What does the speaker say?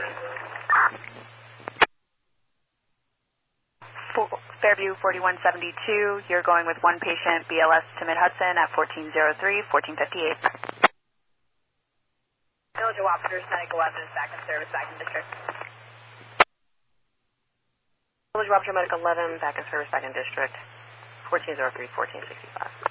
Fairview 4172, you're going with one patient, BLS to Mid-Hudson at 1403, 1458. Village of Wapner, Medical 11 is back in service, back in district. Village of Wapner, Medical 11, back in service, back in district. 1403, 1465.